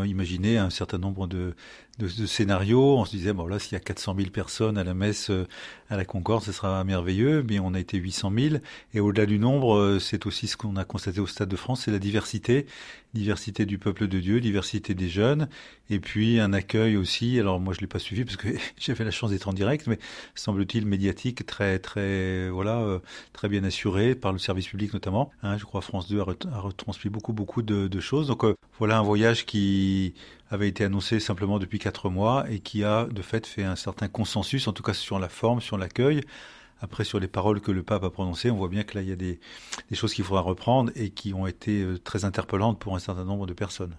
imaginé un certain nombre de scénarios. On se disait, bon là, s'il y a 400 000 personnes à la messe à la Concorde, ce sera merveilleux, mais on a été 800 000. Et au-delà du nombre, c'est aussi ce qu'on a constaté au Stade de France, c'est la diversité. Diversité du peuple de Dieu, diversité des jeunes, et puis un accueil aussi. Alors moi, je l'ai pas suivi parce que j'avais la chance d'être en direct, mais semble-t-il médiatique très très bien assuré par le service public notamment. Je crois France 2 a retransmis beaucoup de choses. Donc voilà un voyage qui avait été annoncé simplement depuis 4 mois et qui a de fait un certain consensus, en tout cas sur la forme, sur l'accueil. Après, sur les paroles que le pape a prononcées, on voit bien que là, il y a des choses qu'il faudra reprendre et qui ont été très interpellantes pour un certain nombre de personnes.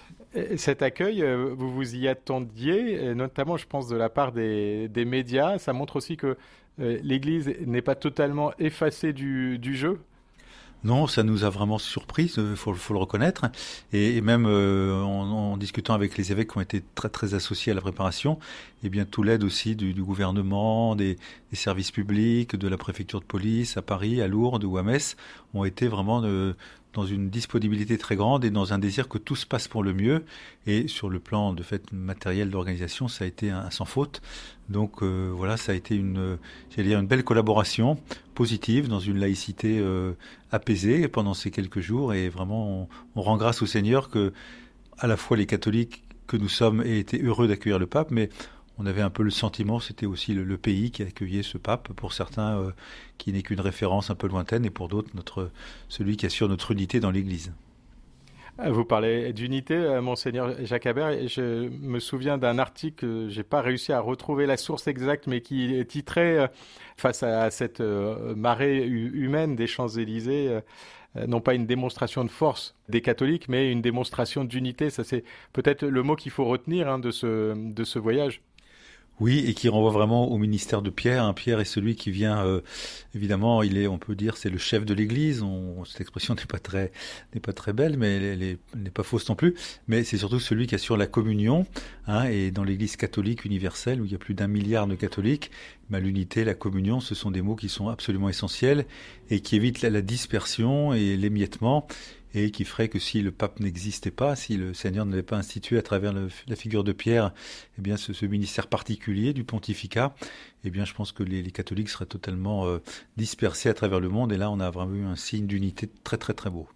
Et cet accueil, vous vous y attendiez, et notamment, je pense, de la part des médias. Ça montre aussi que l'Église n'est pas totalement effacée du jeu. Non, ça nous a vraiment surpris, faut le reconnaître. Et même en discutant avec les évêques qui ont été très très associés à la préparation, eh bien tout l'aide aussi du gouvernement, des services publics, de la préfecture de police à Paris, à Lourdes ou à Metz, ont été vraiment dans une disponibilité très grande et dans un désir que tout se passe pour le mieux. Et sur le plan de fait matériel d'organisation, ça a été un sans faute. Donc voilà, ça a été une belle collaboration positive dans une laïcité apaisée pendant ces quelques jours. Et vraiment, on rend grâce au Seigneur que à la fois les catholiques que nous sommes aient été heureux d'accueillir le pape, mais on avait un peu le sentiment, c'était aussi le pays qui accueillait ce pape, pour certains qui n'est qu'une référence un peu lointaine, et pour d'autres celui qui assure notre unité dans l'Église. Vous parlez d'unité, Monseigneur Jacques Habert, et je me souviens d'un article que j'ai pas réussi à retrouver la source exacte, mais qui est titré face à cette marée humaine des Champs-Élysées, non pas une démonstration de force des catholiques, mais une démonstration d'unité. Ça, c'est peut-être le mot qu'il faut retenir de ce voyage. Oui, et qui renvoie vraiment au ministère de Pierre. Pierre est celui qui vient, évidemment, on peut dire, c'est le chef de l'Église. Cette expression n'est pas très belle, mais elle n'est pas fausse non plus. Mais c'est surtout celui qui assure la communion. Et dans l'Église catholique universelle, où il y a plus d'1 milliard de catholiques, l'unité, la communion, ce sont des mots qui sont absolument essentiels et qui évitent la dispersion et l'émiettement, et qui ferait que si le pape n'existait pas, si le Seigneur ne l'avait pas institué à travers la figure de Pierre, eh bien ce ministère particulier du pontificat, eh bien je pense que les catholiques seraient totalement dispersés à travers le monde, et là on a vraiment eu un signe d'unité très très très beau.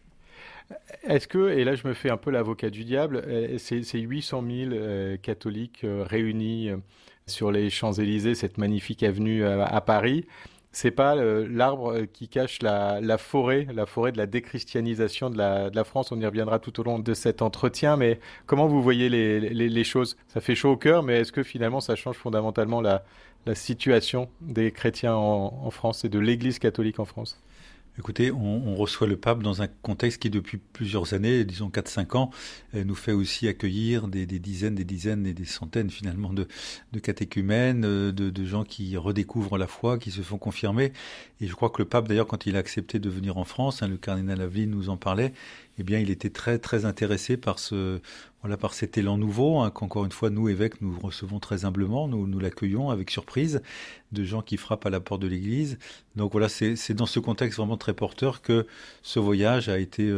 Est-ce que, et là je me fais un peu l'avocat du diable, ces 800 000 catholiques réunis sur les Champs-Élysées, cette magnifique avenue à Paris, c'est pas l'arbre qui cache la forêt de la déchristianisation de la France. On y reviendra tout au long de cet entretien, mais comment vous voyez les choses? Ça fait chaud au cœur, mais est-ce que finalement ça change fondamentalement la situation des chrétiens en France et de l'Église catholique en France? Écoutez, on reçoit le pape dans un contexte qui, depuis plusieurs années, disons 4-5 ans, nous fait aussi accueillir des dizaines et des centaines finalement de catéchumènes, de gens qui redécouvrent la foi, qui se font confirmer. Et je crois que le pape, d'ailleurs, quand il a accepté de venir en France, le cardinal Aveline nous en parlait, eh bien, il était très très intéressé par par cet élan nouveau, qu'encore une fois, nous, évêques, nous recevons très humblement, nous l'accueillons avec surprise, de gens qui frappent à la porte de l'Église. Donc voilà, c'est dans ce contexte vraiment très porteur que ce voyage a été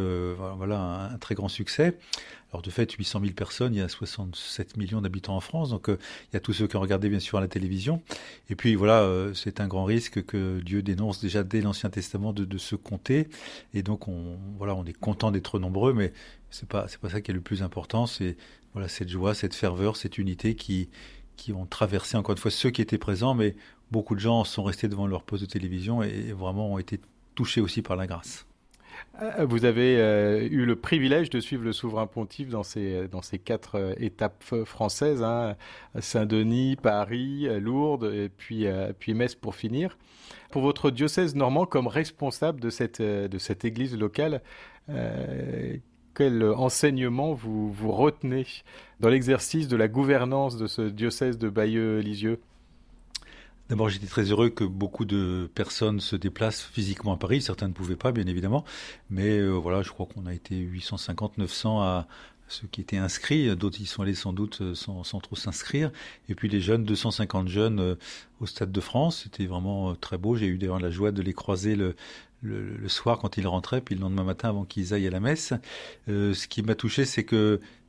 un très grand succès. Alors de fait, 800 000 personnes, il y a 67 millions d'habitants en France, donc il y a tous ceux qui ont regardé bien sûr à la télévision. Et puis voilà, c'est un grand risque que Dieu dénonce déjà dès l'Ancien Testament de se compter. Et donc on est content d'être nombreux, mais c'est pas ça qui est le plus important. C'est cette joie, cette ferveur, cette unité qui ont traversé encore une fois ceux qui étaient présents, mais beaucoup de gens sont restés devant leur poste de télévision et vraiment ont été touchés aussi par la grâce. Vous avez eu le privilège de suivre le souverain pontife dans ces 4 étapes françaises, Saint-Denis, Paris, Lourdes et puis Metz pour finir. Pour votre diocèse normand, comme responsable de cette église locale, quel enseignement vous retenez dans l'exercice de la gouvernance de ce diocèse de Bayeux-Lisieux? D'abord, j'étais très heureux que beaucoup de personnes se déplacent physiquement à Paris. Certains ne pouvaient pas, bien évidemment. Mais je crois qu'on a été 850, 900 à ceux qui étaient inscrits. D'autres y sont allés sans doute sans trop s'inscrire. Et puis les jeunes, 250 jeunes au Stade de France. C'était vraiment très beau. J'ai eu d'ailleurs la joie de les croiser le soir quand ils rentraient, puis le lendemain matin avant qu'ils aillent à la messe. Ce qui m'a touché, c'est que